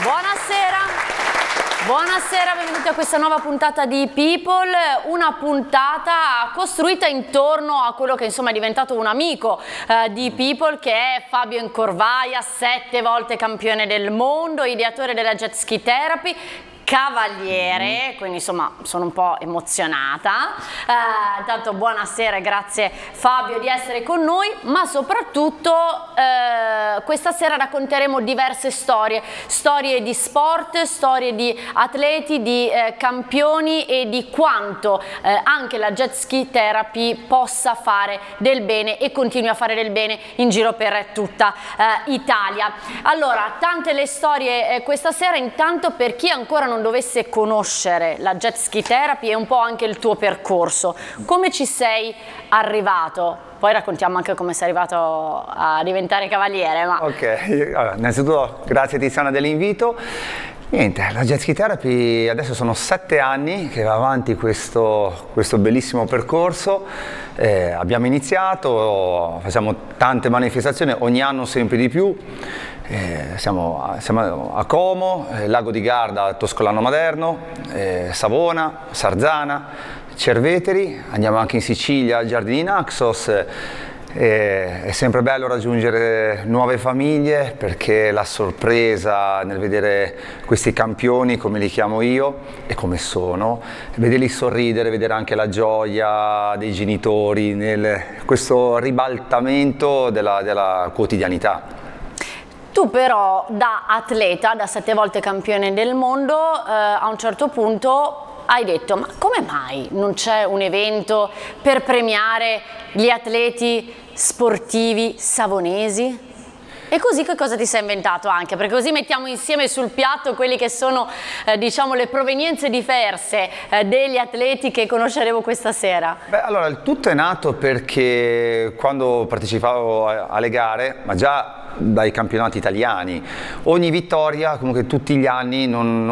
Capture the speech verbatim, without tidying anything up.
Buonasera. Buonasera, benvenuti a questa nuova puntata di People, una puntata costruita intorno a quello che insomma è diventato un amico eh, di People, che è Fabio Incorvaia, sette volte campione del mondo, ideatore della Jet Ski Therapy, cavaliere, quindi insomma sono un po' emozionata. Eh, intanto buonasera, grazie Fabio di essere con noi, ma soprattutto eh, questa sera racconteremo diverse storie, storie di sport, storie di atleti, di eh, campioni e di quanto eh, anche la Jet Ski Therapy possa fare del bene e continui a fare del bene in giro per tutta eh, Italia. Allora, tante le storie eh, questa sera. Intanto, per chi ancora non non dovesse conoscere la Jet Ski Therapy e un po' anche il tuo percorso, come ci sei arrivato? Poi raccontiamo anche come sei arrivato a diventare cavaliere. Ma... Ok, allora, innanzitutto grazie Tiziana dell'invito. Niente, la Jet Ski Therapy adesso sono sette anni che va avanti questo, questo bellissimo percorso. Eh, abbiamo iniziato, facciamo tante manifestazioni, ogni anno sempre di più. Eh, siamo, siamo a Como, eh, Lago di Garda, Toscolano Maderno, eh, Savona, Sarzana, Cerveteri, andiamo anche in Sicilia, al Giardini Naxos. Eh, è sempre bello raggiungere nuove famiglie, perché la sorpresa nel vedere questi campioni, come li chiamo io e come sono, vederli sorridere, vedere anche la gioia dei genitori, nel, questo ribaltamento della, della quotidianità. Tu però, da atleta, da sette volte campione del mondo, eh, a un certo punto hai detto: ma come mai non c'è un evento per premiare gli atleti sportivi savonesi? E così che cosa ti sei inventato anche? Perché così mettiamo insieme sul piatto quelli che sono, eh, diciamo, le provenienze diverse eh, degli atleti che conosceremo questa sera. Beh, allora, il tutto è nato perché quando partecipavo alle gare, ma già dai campionati italiani, ogni vittoria, comunque tutti gli anni, non,